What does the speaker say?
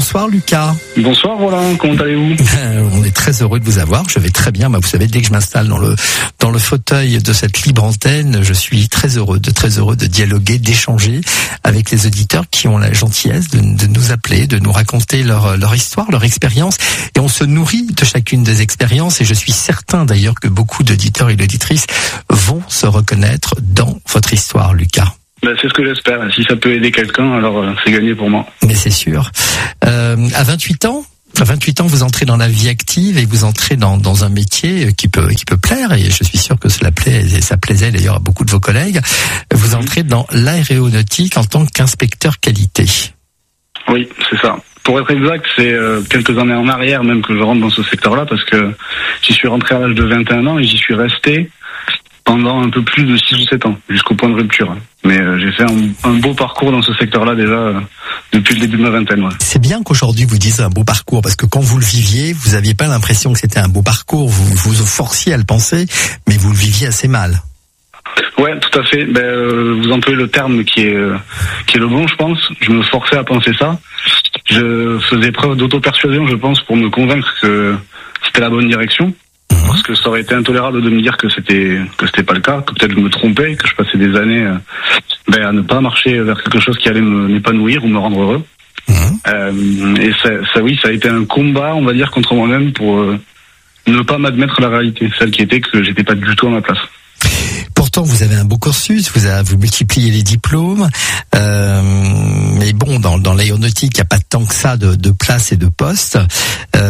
Bonsoir Lucas. Bonsoir Roland, comment allez-vous? On est très heureux de vous avoir, je vais très bien. Vous savez, dès que je m'installe dans le fauteuil de cette libre antenne, je suis très heureux de dialoguer, d'échanger avec les auditeurs qui ont la gentillesse de nous appeler, de nous raconter leur histoire, leur expérience. Et on se nourrit de chacune des expériences, et je suis certain d'ailleurs que beaucoup d'auditeurs et d'auditrices vont se reconnaître dans votre histoire, Lucas. C'est ce que j'espère. Si ça peut aider quelqu'un, alors c'est gagné pour moi. Mais c'est sûr. À 28 ans, vous entrez dans la vie active et vous entrez dans un métier qui peut plaire, et je suis sûr que ça plaisait d'ailleurs à beaucoup de vos collègues. Vous entrez dans l'aéronautique en tant qu'inspecteur qualité. Oui, c'est ça. Pour être exact, c'est quelques années en arrière même que je rentre dans ce secteur-là, parce que j'y suis rentré à l'âge de 21 ans et j'y suis resté pendant un peu plus de 6 ou 7 ans, jusqu'au point de rupture. Mais j'ai fait un beau parcours dans ce secteur-là déjà depuis le début de ma vingtaine. Ouais. C'est bien qu'aujourd'hui vous disiez un beau parcours, parce que quand vous le viviez, vous n'aviez pas l'impression que c'était un beau parcours, vous vous forciez à le penser, mais vous le viviez assez mal. Ouais, tout à fait. Vous employez le terme qui est le bon, je pense. Je me forçais à penser ça. Je faisais preuve d'auto-persuasion, je pense, pour me convaincre que c'était la bonne direction. Parce que ça aurait été intolérable de me dire que c'était pas le cas, que peut-être je me trompais, que je passais des années à ne pas marcher vers quelque chose qui allait m'épanouir ou me rendre heureux. Et ça a été un combat, on va dire, contre moi-même pour ne pas m'admettre la réalité, celle qui était que j'étais pas du tout à ma place. Pourtant, vous avez un beau cursus, vous multipliez les diplômes, mais bon, dans l'aéronautique, il n'y a pas tant que ça de places et de postes.